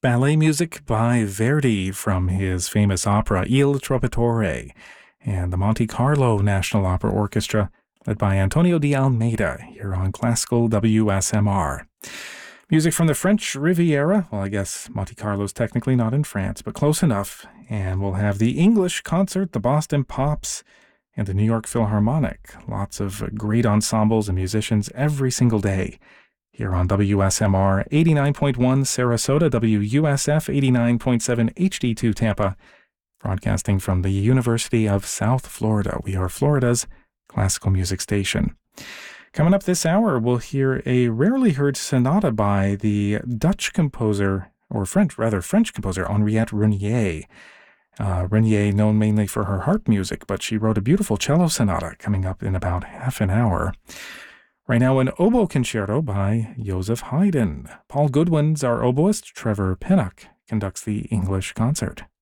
Ballet music by Verdi from his famous opera Il Trovatore, and the Monte Carlo National Opera Orchestra, led by Antonio de Almeida, here on Classical WSMR. Music from the French Riviera, well, I guess Monte Carlo's technically not in France, but close enough, and we'll have the English Concert, the Boston Pops, and the New York Philharmonic. Lots of great ensembles and musicians every single day here on WSMR 89.1 Sarasota, WUSF 89.7 HD2 Tampa, broadcasting from the University of South Florida. We are Florida's classical music station. Coming up this hour, we'll hear a rarely heard sonata by the Dutch composer, or French composer, Henriette Renier. Renier, known mainly for her harp music, but she wrote a beautiful cello sonata coming up in about half an hour. Right now, an oboe concerto by Joseph Haydn. Paul Goodwin's our oboist. Trevor Pinnock conducts the English concert.